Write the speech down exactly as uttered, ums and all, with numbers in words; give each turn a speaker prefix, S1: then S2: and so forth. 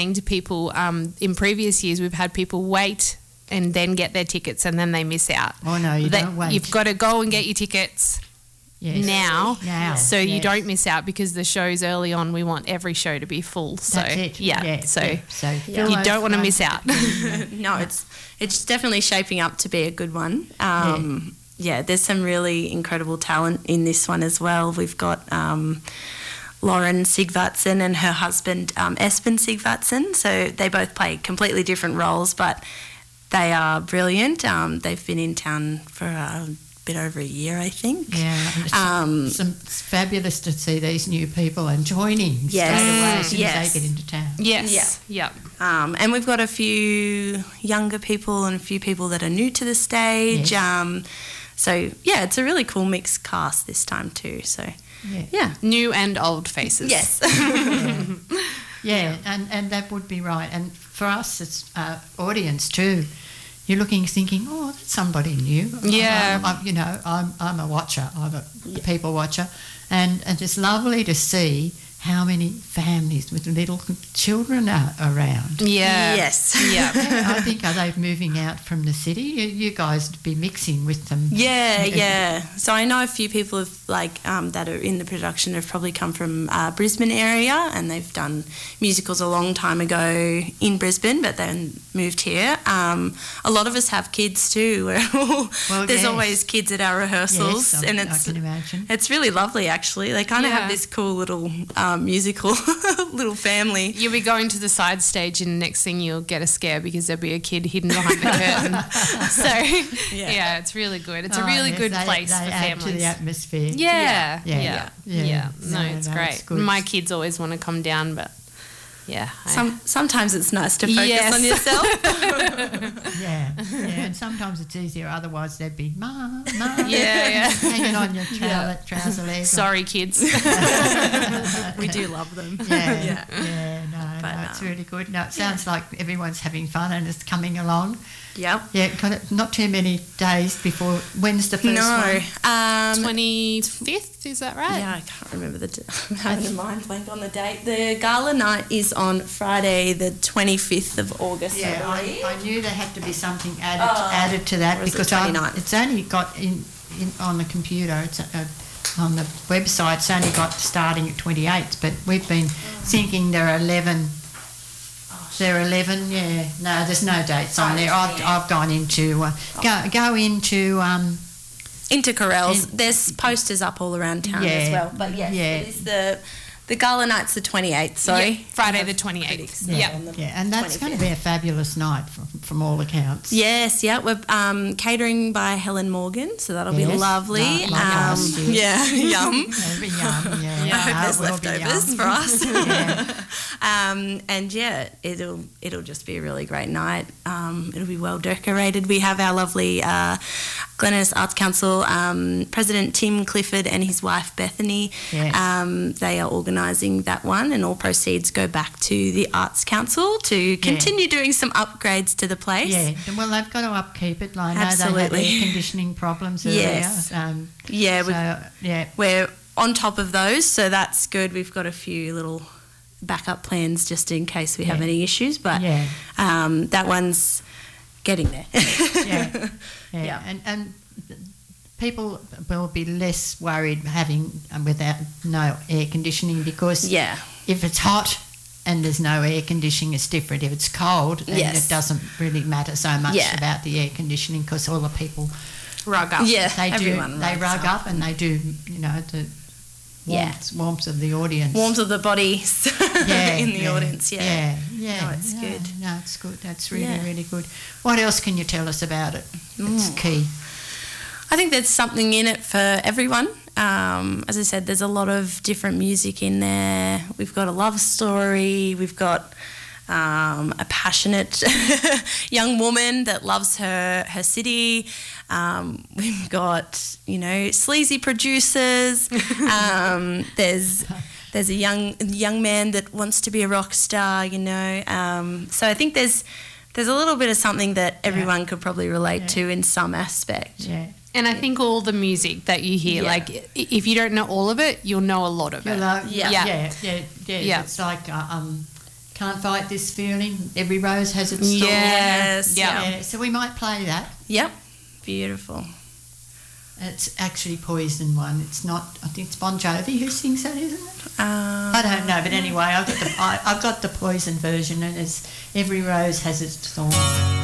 S1: saying to people, um, in previous years we've had people wait and then get their tickets and then they miss out.
S2: Oh, no, you
S1: they,
S2: don't wait.
S1: You've got to go and get your tickets
S2: yes.
S1: now,
S2: now,
S1: so
S2: yes.
S1: you don't miss out, because the shows early on, we want every show to be full. So,
S2: That's it.
S1: yeah,
S2: yeah.
S1: so,
S2: yeah. so
S1: yeah. you don't want to miss out.
S3: No, it's it's definitely shaping up to be a good one. Um, yeah. yeah, there's some really incredible talent in this one as well. We've got um, Lauren Sigvartsen and her husband um, Espen Sigvartsen. So they both play completely different roles, but they are brilliant. Um, they've been in town for a bit over a year, I think.
S2: Yeah, it's,
S3: um,
S2: some, it's fabulous to see these new people and joining
S3: yes,
S2: straight away as soon
S3: yes.
S2: as they get into town.
S1: Yes, yeah.
S3: Um, and we've got a few younger people and a few people that are new to the stage.
S2: Yes.
S3: Um, so, yeah, it's a really cool mixed cast this time too. So,
S2: Yeah.
S3: yeah.
S1: New and old faces.
S3: Yes.
S2: yeah, yeah and, and that would be right. And for us, it's uh, audience too. You're looking, thinking, oh, that's somebody new.
S1: Yeah.
S2: I'm, I'm, you know, I'm I'm a watcher. I'm a people watcher, and, and it's lovely to see how many families with little children are around.
S1: Yeah.
S3: Yes.
S1: Yeah.
S2: I think, are they moving out from the city? You, you guys be mixing with them.
S3: Yeah, yeah. So I know a few people have, like um, that are in the production have probably come from uh, Brisbane area, and they've done musicals a long time ago in Brisbane, but then moved here. Um, a lot of us have kids too.
S2: Well,
S3: There's
S2: yes.
S3: always kids at our rehearsals,
S2: Yes, I,
S3: and
S2: I
S3: it's
S2: can imagine.
S3: it's really lovely actually. They kind of
S1: Yeah.
S3: have this cool little um, musical little family.
S1: You'll be going to the side stage, and next thing you'll get a scare because there'll be a kid hidden behind the curtain. So, yeah. yeah, it's really good. It's a
S2: Oh,
S1: really
S2: yes,
S1: good
S2: they,
S1: place
S2: they
S1: for
S2: add
S1: families.
S2: to the atmosphere.
S1: Yeah,
S2: Yeah.
S1: yeah,
S2: Yeah.
S1: yeah.
S2: Yeah.
S1: No,
S2: No,
S1: it's
S2: no,
S1: great.
S2: it's good.
S1: My kids always want to come down, but yeah. I-
S3: Some, sometimes it's nice to focus
S1: Yes.
S3: on yourself.
S2: Yeah, yeah, and sometimes it's easier. Otherwise, they'd be ma, ma,
S1: Yeah, yeah.
S2: hanging on your trouser, trouser leg.
S1: Sorry, kids.
S3: We do love them.
S2: Yeah,
S3: Yeah.
S2: yeah, no,
S3: But,
S2: no, it's
S3: um,
S2: really good. No, it sounds like everyone's having fun and it's coming along.
S3: Yep.
S2: Yeah, got it, not too many days before. When's the first
S3: No.
S2: one?
S3: Um,
S1: twenty-fifth, is that right?
S3: Yeah, I can't remember the. D- I'm having a mind blank on the date. The gala night is on Friday, the twenty-fifth of August.
S2: Yeah,
S3: I
S2: I,
S3: believe.
S2: I knew there had to be something added
S3: Oh,
S2: added to that
S3: or is it
S2: because I,
S3: twenty-ninth?
S2: it's only got in, in on the computer. It's uh, on the website. It's only got starting at twenty-eighth, but we've been thinking there are eleven. There are eleven. Yeah, no, there's no dates on there. I've, I've gone into uh, go go into. Um,
S3: Into Correll's.
S2: In-
S3: There's posters up all around town
S2: Yeah.
S3: as well. But yes,
S2: Yeah.
S3: it is the the gala night's the twenty-eighth. Sorry,
S1: Yeah, Friday the twenty-eighth.
S2: yeah,
S1: Yeah.
S3: on the
S2: yeah, and that's going to
S3: twenty-fifth.
S2: be a fabulous night from, from all accounts.
S3: Yes, yeah, we're um, catering by Helen Morgan, so that'll be
S2: Yes,
S3: lovely.
S2: like- like
S3: um,
S2: us,
S3: yeah, yum.
S2: Very yum. Yeah,
S3: I hope there's
S2: it will be
S3: leftovers
S2: yum.
S3: for us.
S2: Yeah.
S3: um, and yeah, it'll it'll just be a really great night. Um, it'll be well decorated. We have our lovely uh, Glennis Arts Council um, President Tim Clifford and his wife Bethany.
S2: Yes.
S3: Um, they are organising that one, and all proceeds go back to the Arts Council to continue doing some upgrades to the place.
S2: Yeah, well, they've got to upkeep it. I know they
S3: Absolutely.
S2: had air conditioning problems earlier.
S3: Yes.
S2: Um,
S3: Yeah,
S2: so,
S3: we've
S2: yeah,
S3: we're on top of those, so that's good. We've got a few little backup plans just in case we have
S2: Yeah.
S3: any issues, but
S2: yeah,
S3: um, that one's getting there.
S2: yeah, yeah.
S3: Yeah.
S2: And, and people will be less worried having um, without no air conditioning because
S3: Yeah,
S2: if it's hot and there's no air conditioning, it's different. If it's cold, then
S3: Yes.
S2: it doesn't really matter so much
S3: Yeah.
S2: about the air conditioning because all the people
S1: Rug up.
S3: yeah,
S2: they do
S3: everyone
S2: they
S3: rugs
S2: rug up and they do you know the
S3: Yeah.
S2: warmth, warmth of the audience.
S3: warmth of the bodies
S2: yeah,
S3: in the
S2: yeah,
S3: audience. Yeah.
S2: yeah, yeah.
S3: No, it's
S2: yeah,
S3: good.
S2: No, it's good. That's really,
S3: Yeah.
S2: really good. What else can you tell us about it? It's
S3: Mm.
S2: key.
S3: I think there's something in it for everyone. Um, as I said, there's a lot of different music in there. We've got a love story. We've got um, a passionate young woman that loves her her city. Um, we've got you know sleazy producers. Um, there's there's a young young man that wants to be a rock star. You know, um, so I think there's there's a little bit of something that everyone could probably relate
S2: Yeah.
S3: to in some aspect.
S2: Yeah.
S1: And I think all the music that you hear,
S3: Yeah.
S1: like i- if you don't know all of it, you'll know a lot of
S2: You
S1: it.
S2: love,
S3: Yeah.
S2: yeah,
S1: Yeah.
S2: yeah, yeah, yeah.
S1: Yeah.
S2: It's like uh, um, Can't Fight This Feeling. Every Rose Has Its Thorn.
S3: Yes.
S1: Yeah.
S2: Yeah. So we might play that.
S3: Yep. Beautiful.
S2: It's actually Poison one. It's not. I think it's Bon Jovi who sings that, isn't it?
S3: Um,
S2: I don't know, but anyway, I've got the I, I've got the Poison version, and it's Every Rose Has Its Thorn.